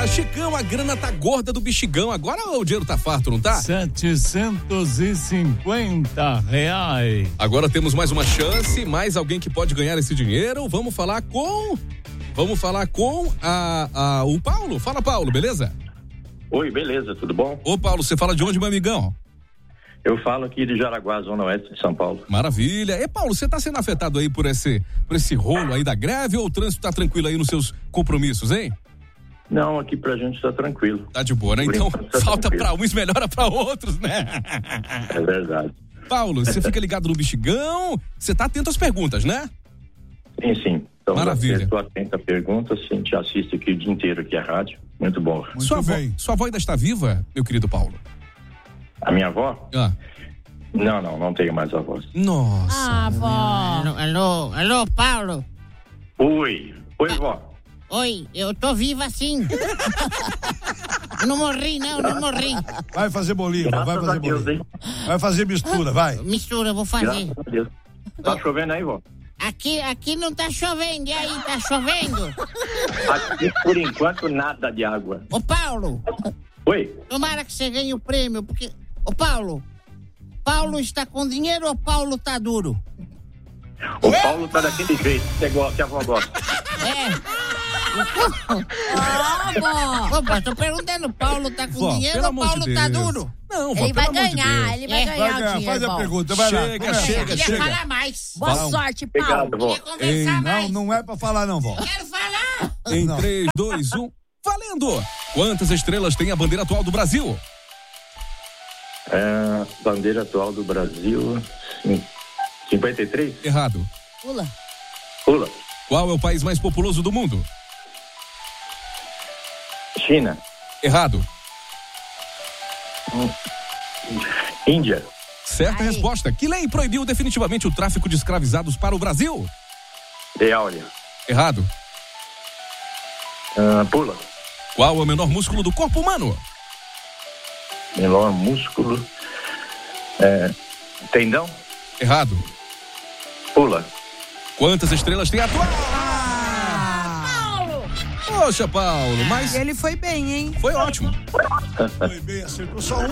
Chicão, a grana tá gorda do Bexigão. Agora o dinheiro tá farto, não tá? R$750. Agora temos mais uma chance, mais alguém que pode ganhar esse dinheiro. Vamos falar com o Paulo. Fala, Paulo, beleza? Oi, beleza, tudo bom? Ô, Paulo, você fala de onde, meu amigão? Eu falo aqui de Jaraguá, zona oeste de São Paulo. Maravilha. E, Paulo, você tá sendo afetado aí por esse rolo aí da greve ou o trânsito tá tranquilo aí nos seus compromissos, hein? Não, aqui pra gente tá tranquilo. Tá de boa, né? Então, falta pra uns, melhora pra outros, né? É verdade. Paulo, você fica ligado no Bexigão, você tá atento às perguntas, né? Sim. Então, maravilha. Estou atento a perguntas, a gente assiste aqui o dia inteiro aqui a rádio. Muito bom. Sua avó ainda está viva, meu querido Paulo? A minha avó? Ah. Não tenho mais avó. Nossa. Avó. Alô, Paulo. Oi, vó. Oi, eu tô viva sim. Eu não morri. Vai fazer bolinho, Graças vai fazer a Deus, bolinho. hein? Vai fazer mistura, vai. Mistura, eu vou fazer. Graças a Deus. Tá chovendo aí, vó? Aqui não tá chovendo, e aí, tá chovendo? Aqui, por enquanto, nada de água. Ô, Paulo. Oi? Tomara que você ganhe o prêmio, porque... Ô, Paulo está com dinheiro ou Paulo tá duro? O Paulo tá daquele jeito que a avó gosta. Tô perguntando, o Paulo tá com Vó, dinheiro pelo ou amor Paulo de tá Deus. duro? Não, vó, Ele vai pelo amor de ganhar, Deus. ele vai ganhar o dinheiro. Faz a Paulo. pergunta, vai lá. Chega. Queria falar mais. Boa sorte, Paulo. Obrigado, vó. Queria conversar mais. Não é pra falar não, vó. Quero falar. Em Não. 3, 2, 1, valendo! Quantas estrelas tem a bandeira atual do Brasil? Bandeira atual do Brasil, 53? Errado. Pula. Qual é o país mais populoso do mundo? China. Errado. Índia. Certa resposta. Que lei proibiu definitivamente o tráfico de escravizados para o Brasil? De Áurea. Errado. Pula. Qual é o menor músculo do corpo humano? Menor músculo. Tendão. Errado. Pula. Quantas estrelas tem a atual? Poxa, Paulo, mas Ele foi bem, hein? foi ótimo. Foi bem, acertou só uma.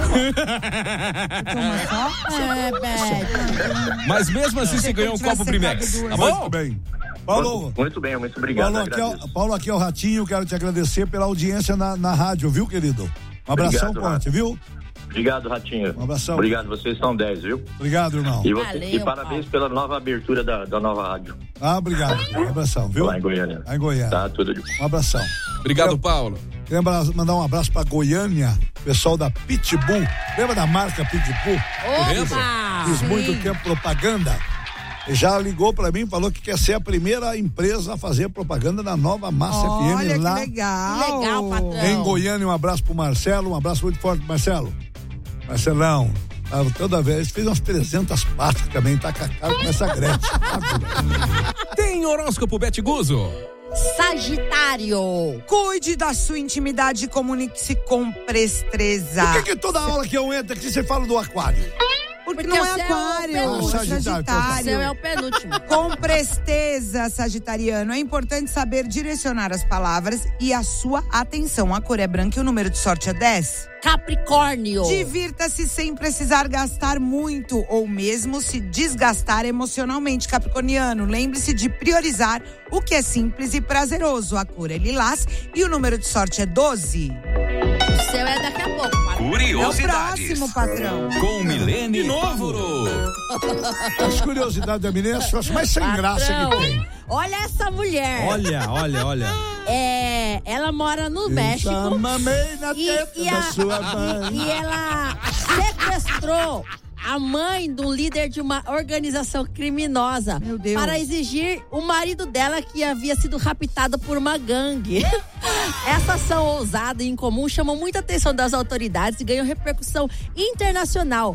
Mas mesmo assim você ganhou um copo Primex, tá Muito bom? bem. Paulo, Muito bem, muito obrigado. Paulo, aqui é o Ratinho, quero te agradecer pela audiência na rádio, viu, querido? Um abração Obrigado, forte, viu? Obrigado, Ratinho. Um abração. Obrigado, vocês são 10, viu? Obrigado, irmão. E parabéns pela nova abertura da nova rádio. Obrigado. Um abração, viu? Lá em Goiânia. Lá em Goiânia. Tá, tudo de bom. Um abração. Obrigado, Paulo. Queria mandar um abraço pra Goiânia, pessoal da Pitbull. Lembra da marca Pitbull? Fiz muito tempo propaganda. Já ligou pra mim, falou que quer ser a primeira empresa a fazer propaganda na nova Massa Olha, FM lá que legal. Que legal, patrão. em Goiânia. Um abraço pro Marcelo, um abraço muito forte, Marcelo. Marcelão, toda vez, fez umas 300 pastas também, tá com a cara com essa Gretchen. Tem horóscopo Bete Guzzo. Sagitário. Cuide da sua intimidade e comunique-se com presteza. Por que toda aula que eu entro aqui você fala do aquário? Porque Porque não é o seu aquário, é o é Sagitário. Sagitário. O seu é o penúltimo. Com presteza, sagitariano, é importante saber direcionar as palavras e a sua atenção. A cor é branca e o número de sorte é 10. Capricórnio. Divirta-se sem precisar gastar muito ou mesmo se desgastar emocionalmente, capricorniano. Lembre-se de priorizar o que é simples e prazeroso. A cor é lilás e o número de sorte é 12. O seu é daqui a pouco, patrão. É o Curiosidades. próximo, patrão. Com Milene Pávoro. As curiosidades da menina, eu acho mais sem graça que tem. Olha essa mulher. Olha. Ela mora no México. Chamamei na teta da sua mãe. E ela sequestrou a mãe do líder de uma organização criminosa. Meu Deus. Para exigir o marido dela que havia sido raptado por uma gangue. Essa ação ousada e incomum chamou muita atenção das autoridades e ganhou repercussão internacional.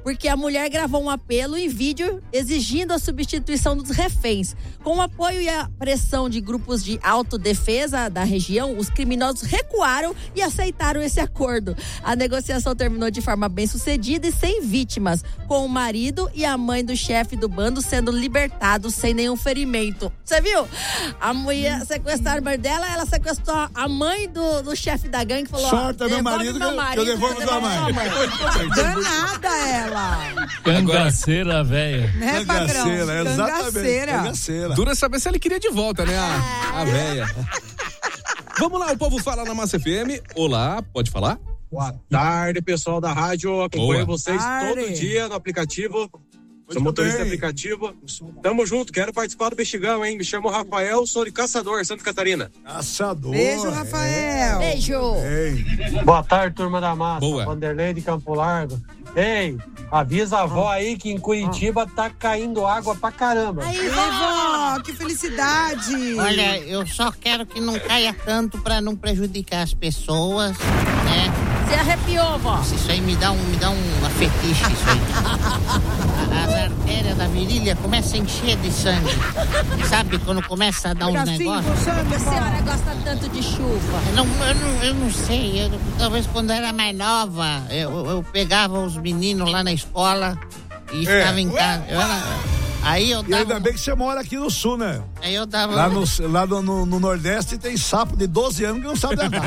porque a mulher gravou um apelo em vídeo exigindo a substituição dos reféns. Com o apoio e a pressão de grupos de autodefesa da região, os criminosos recuaram e aceitaram esse acordo. A negociação terminou de forma bem sucedida e sem vítimas, com o marido e a mãe do chefe do bando sendo libertados sem nenhum ferimento. Você viu? A mulher sequestraram o marido dela, ela sequestrou a mãe do chefe da gangue e falou: sorta meu marido, eu devolvo tua mãe. Danada ela. Cangaceira, velha. Né, padrão? Exatamente. Cangaceira. Dura saber se ele queria de volta, né? A véia. Vamos lá, o povo fala na Massa FM. Olá, pode falar? Boa tarde, pessoal da rádio. Acompanho vocês todo dia no aplicativo. Sou motorista de aplicativo. Tamo junto, quero participar do Bexigão, hein? Me chamo Rafael, sou de Caçador, Santa Catarina. Caçador. Beijo, Rafael. Beijo. Boa tarde, turma da massa. Boa. Vanderlei de Campo Largo. Ei, avisa a avó aí que em Curitiba tá caindo água pra caramba. Aí, vó, que felicidade. Olha, eu só quero que não caia tanto pra não prejudicar as pessoas, né? Você arrepiou, vó. Isso aí me dá um fetiche, isso aí. As artérias da virilha começam a encher de sangue. Sabe, quando começa a dar uns negócios? A senhora gosta tanto de chuva. Eu não sei. Talvez quando eu era mais nova, eu pegava os meninos lá na escola e ficava em casa. Aí eu dava... E ainda bem que você mora aqui no sul, né? Aí eu dava... Lá no Nordeste tem sapo de 12 anos que não sabe nadar.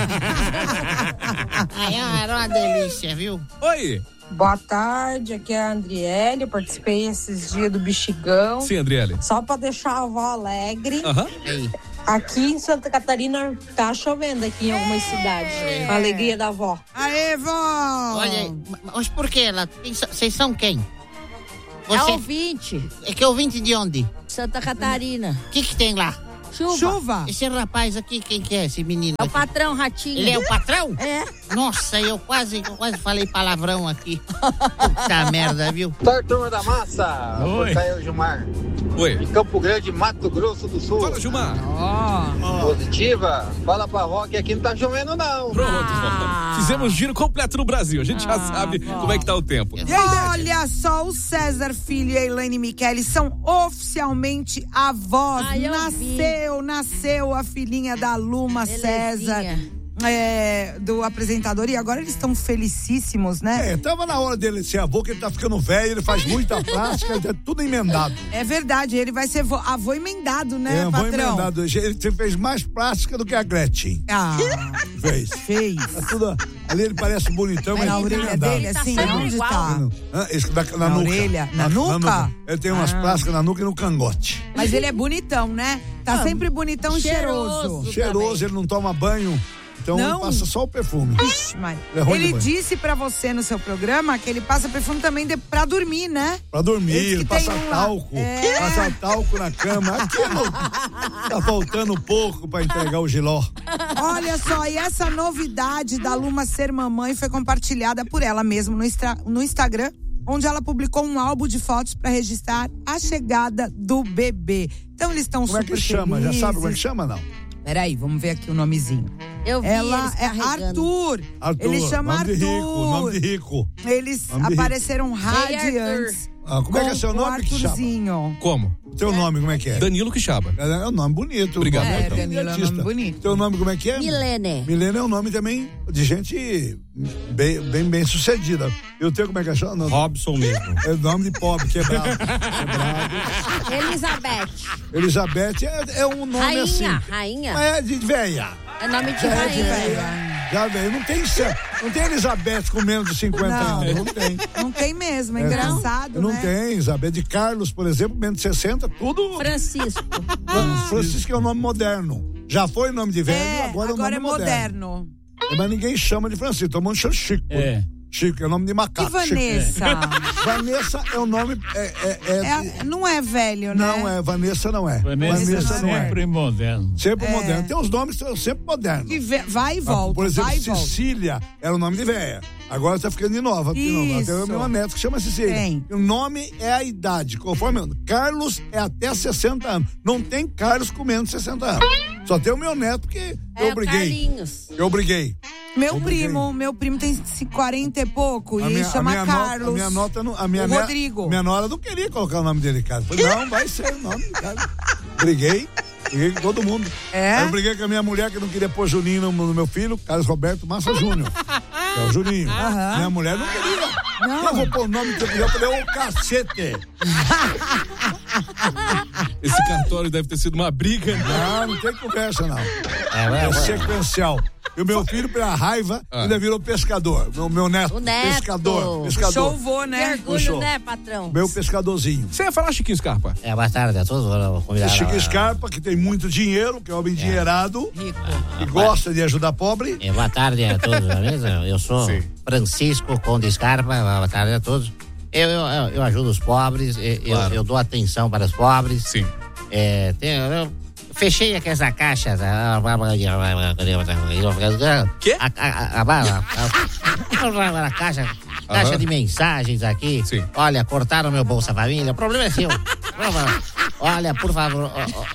Aí era uma delícia, viu? Oi. Boa tarde, aqui é a Andriele, eu participei esses dias do Bexigão. Sim, Andriele. Só pra deixar a avó alegre. Aham. Aqui em Santa Catarina tá chovendo aqui em algumas cidades. A alegria da avó. Aê, vó! Olha, mas por que ela? Vocês são quem? É ouvinte. É que é ouvinte de onde? Santa Catarina. O que tem lá? Chuva. Esse rapaz aqui, quem que é esse menino? É o patrão, Ratinho. Ele é o patrão? É. Nossa, eu quase falei palavrão aqui. Puta merda, viu? Tarde, turma da massa. Oi. Rafael Gilmar. Oi. De Campo Grande, Mato Grosso do Sul. Fala, Gilmar. Positiva. Fala pra avó que aqui não tá chovendo, não. Pronto, fizemos giro completo no Brasil. A gente já sabe como é que tá o tempo. Olha só, o César Filho e a Elaine Michele são oficialmente avós. Nasceu a filhinha da Luma, César. Do apresentador, e agora eles estão felicíssimos, né? Tava na hora dele ser avô, que ele tá ficando velho, ele faz muita plástica, é tudo emendado. É verdade, ele vai ser avô emendado, né, avô patrão? Emendado, ele fez mais plástica do que a Gretchen. Fez. Tá tudo, ali ele parece bonitão, mas na orelha emendado. dele, assim, onde tá? Na nuca. Orelha? Na nuca? Ele tem umas plásticas na nuca e no cangote. Mas ele é bonitão, né? Tá sempre bonitão e cheiroso. Cheiroso, ele não toma banho. Então ele passa só o perfume. Ixi, ele disse pra você no seu programa que ele passa perfume também pra dormir, né? Pra dormir, ele passa talco. Passa talco na cama. Aquilo tá faltando pouco pra entregar o giló. Olha só, e essa novidade da Luma ser mamãe foi compartilhada por ela mesma no Instagram, onde ela publicou um álbum de fotos pra registrar a chegada do bebê. Então eles estão super felizes. Como é que chama? Já sabe como é que chama, não? Peraí, vamos ver aqui o nomezinho. Eu vi. Ela é Arthur. Ele chama Arthur. Nome de rico. Eles apareceram radiantes. Como é que é seu nome, Arthurzinho? Como? Teu nome, como é que é? Danilo Quixaba. É um nome bonito. Obrigado. Danilo é um nome bonito. Teu nome, como é que é? Milene. Milene é um nome também de gente bem sucedida. Eu tenho, como é que é? Robson mesmo. É o nome de pobre, quebrado. Elizabeth é um nome rainha, assim. Rainha. Mas é de véia. É nome de rainha. Já veio. Não tem Elizabeth com menos de 50 anos. Não tem. Não tem mesmo, é engraçado, não né? Não tem. Elizabeth de Carlos, por exemplo, menos de 60, tudo. Francisco. Francisco é um nome moderno. Já foi nome de velho, agora é um nome moderno. Mas ninguém chama de Francisco, todo mundo chama Chico. Chico é o nome de macaco. E Vanessa? Vanessa é o nome... não é velho, né? Não é, Vanessa não é. Vanessa não é. Sempre moderno. Sempre moderno. Tem uns nomes que são sempre modernos. E vai e volta. Por exemplo, Cecília era o nome de véia. Agora tá ficando de nova. Tem uma neta que chama Cecília. O nome é a idade. Conforme Carlos é até 60 anos. Não tem Carlos com menos de 60 anos. Só tem o meu neto que eu briguei. Carlinhos. Eu briguei. Meu primo tem 40 e pouco e ele chama Carlos. O Rodrigo. Minha nora não queria colocar o nome dele, cara. Falei, não, vai ser o nome, cara. Briguei com todo mundo. Aí eu briguei com a minha mulher que não queria pôr Juninho no meu filho, Carlos Roberto Massa Júnior. É o Juninho. Minha mulher não queria. Não. Eu vou pôr o nome que eu queria. Eu falei, ô cacete. Esse cartório deve ter sido uma briga. Não tem conversa, não. É sequencial. E o meu filho, pela raiva, ainda virou pescador. Meu neto. O neto. Pescador. Chovou, né? Que orgulho, né, patrão? Meu pescadorzinho. Você ia falar, Chiquinho Scarpa? Boa tarde a todos. Chiquinho Scarpa, que tem muito dinheiro, que é um homem endinheirado. Rico. E gosta de ajudar pobre. Boa tarde a todos, beleza? Eu sou Francisco Conde Scarpa. Boa tarde a todos. Eu ajudo os pobres, eu dou atenção para os pobres. Sim. Eu fechei aqui essa caixa. Quê? A caixa de mensagens aqui. Sim. Olha, cortaram meu Bolsa Família. O problema é seu. Olha, por favor,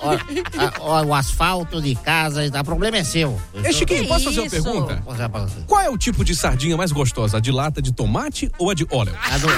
o asfalto de casa, o problema é seu. Chiquinho, posso fazer uma pergunta? Qual é o tipo de sardinha mais gostosa? A de lata de tomate ou a de óleo?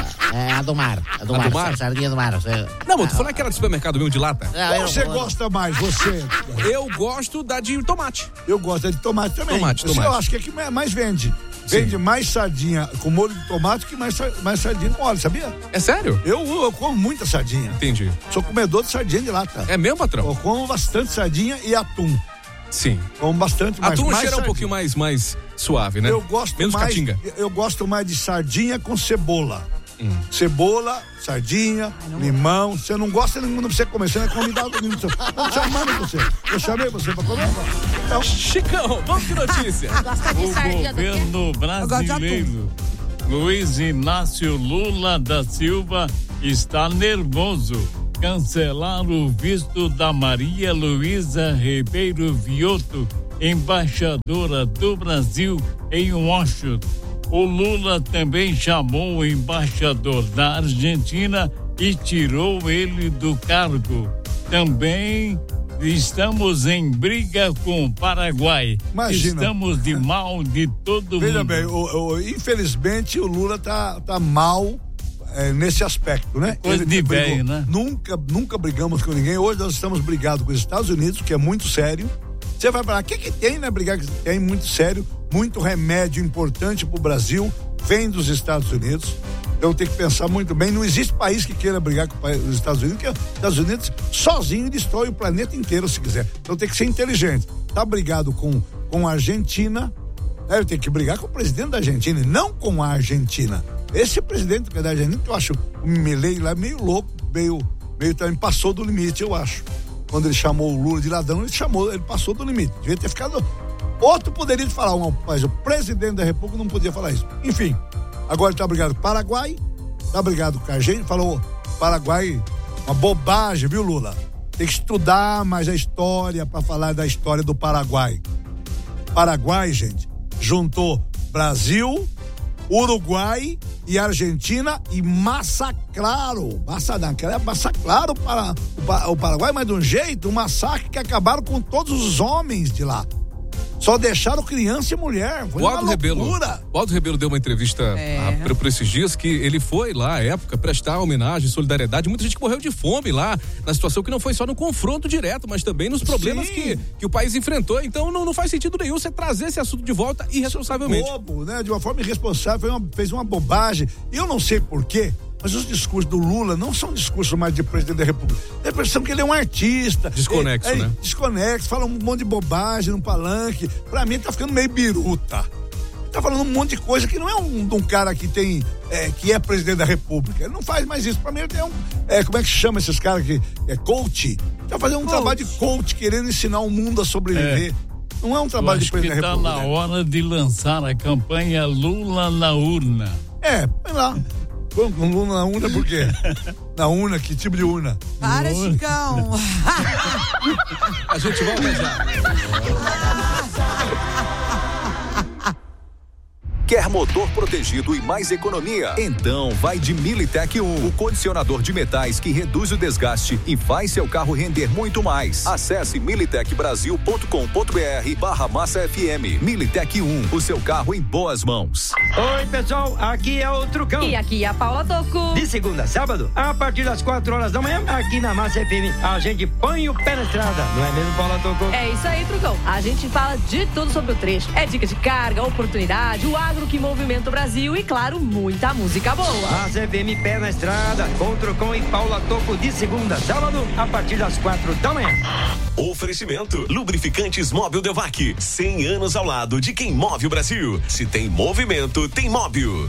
A do mar. A do mar? Sardinha do mar. Não, mas tu falou aquela de supermercado mesmo, de lata? Qual você gosta mais, você? Eu gosto da de tomate. Eu gosto da de tomate também. Tomate. Eu acho que é que mais vende. Vende mais sardinha com molho de tomate que mais sardinha com óleo, sabia? É sério? Eu como muita sardinha. Entendi. Sou comedor de sardinha de lata. É mesmo, patrão? Eu como bastante sardinha e atum. Sim. Como bastante mais. Atum mais cheira sardinha. um pouquinho mais suave, né? Eu gosto menos mais. catinga. Eu gosto mais de sardinha com cebola. Cebola, sardinha, limão. Você não gosta, não precisa comer. Você não é convidado. Tô chamando você. Eu chamei você pra comer. Então. Chicão, vamos que notícia. Gosta de sardinha do quê? O governo brasileiro, Luiz Inácio Lula da Silva, está nervoso. Cancelar o visto da Maria Luísa Ribeiro Vioto, embaixadora do Brasil em Washington. O Lula também chamou o embaixador da Argentina e tirou ele do cargo. Também estamos em briga com o Paraguai. Imagina. Estamos de mal de todo Veja mundo. bem, infelizmente o Lula tá mal nesse aspecto, né? Coisa de velho, né? Nunca brigamos com ninguém. Hoje nós estamos brigados com os Estados Unidos, que é muito sério. Você vai falar, o que tem, né? Brigar que tem muito sério, muito remédio importante pro Brasil, vem dos Estados Unidos. Então tem que pensar muito bem. Não existe país que queira brigar com os Estados Unidos, porque os Estados Unidos sozinho destrói o planeta inteiro se quiser. Então tem que ser inteligente. Tá brigado com a Argentina, né? Tem que brigar com o presidente da Argentina e não com a Argentina. Esse presidente da Argentina, que eu acho o Milei lá meio louco, meio também passou do limite, eu acho. Quando ele chamou o Lula de ladrão, ele passou do limite. Devia ter ficado. Outro poderia falar, mas o presidente da República não podia falar isso. Enfim, agora ele tá brigado com o Paraguai, tá brigado com a gente, falou Paraguai, uma bobagem, viu, Lula? Tem que estudar mais a história para falar da história do Paraguai. Paraguai, gente, juntou Brasil, Uruguai e Argentina e massacraram o Paraguai, mas de um jeito, um massacre que acabaram com todos os homens de lá. Só deixaram criança e mulher. Foi uma loucura. O Aldo Rebelo deu uma entrevista por esses dias que ele foi lá, à época, prestar homenagem, solidariedade. Muita gente que morreu de fome lá, na situação que não foi só no confronto direto, mas também nos problemas que o país enfrentou. Então não faz sentido nenhum você trazer esse assunto de volta irresponsavelmente. Bobo, né? De uma forma irresponsável, fez uma bobagem. E eu não sei porquê, mas os discursos do Lula não são discursos mais de presidente da República. Tem a impressão que ele é um artista. Desconexo, né? Desconexo, fala um monte de bobagem no palanque. Pra mim, ele tá ficando meio biruta. Ele tá falando um monte de coisa que não é um cara que tem, que é presidente da República. Ele não faz mais isso. Pra mim, ele tem como é que chama esses caras que é coach? Ele tá fazendo um trabalho de coach, querendo ensinar o mundo a sobreviver. Não é um trabalho de presidente da República. Tá na hora de lançar a campanha Lula na urna. Põe lá. Com Lula na urna, por quê? Na urna, que tipo de urna? Para, Chicão! A gente volta já. Quer motor protegido e mais economia? Então vai de Militec 1, o condicionador de metais que reduz o desgaste e faz seu carro render muito mais. Acesse militecbrasil.com.br/Massa FM. Militec 1, o seu carro em boas mãos. Oi, pessoal, aqui é o Trucão. E aqui é a Paula Toco. De segunda a sábado, a partir das 4 horas da manhã, aqui na Massa FM, a gente põe o pé na estrada, não é mesmo, Paula Toco? É isso aí, Trucão. A gente fala de tudo sobre o trecho. É dica de carga, oportunidade, o agro que movimenta o Brasil e, claro, muita música boa. Massa FM, pé na estrada, com o Trucão e Paula Toco de segunda a sábado, a partir das 4 da manhã. Oferecimento: Lubrificantes Móbil Delvac, 100 anos ao lado de quem move o Brasil. Se tem movimento, tem Móbil.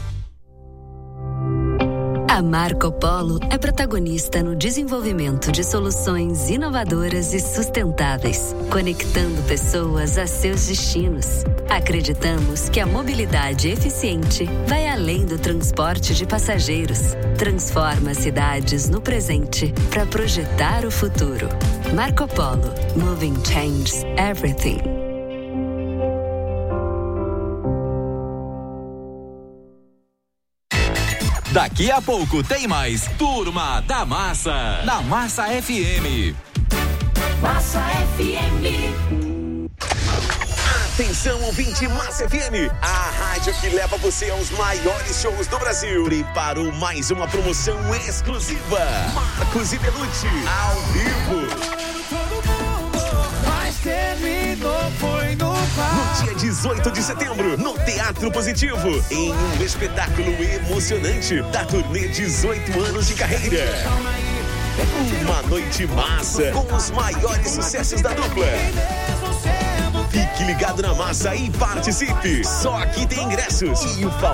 A Marco Polo é protagonista no desenvolvimento de soluções inovadoras e sustentáveis, conectando pessoas a seus destinos. Acreditamos que a mobilidade eficiente vai além do transporte de passageiros. Transforma cidades no presente para projetar o futuro. Marco Polo. Moving changes everything. Daqui a pouco tem mais Turma da Massa, na Massa FM. Massa FM. Atenção, ouvinte Massa FM, a rádio que leva você aos maiores shows do Brasil. Preparou mais uma promoção exclusiva. Marcos e Belucci, ao vivo. No dia 18 de setembro, no Teatro Positivo, em um espetáculo emocionante da turnê 18 anos de carreira. Uma noite massa com os maiores sucessos da dupla. Fique ligado na Massa e participe. Só aqui tem ingressos e o famoso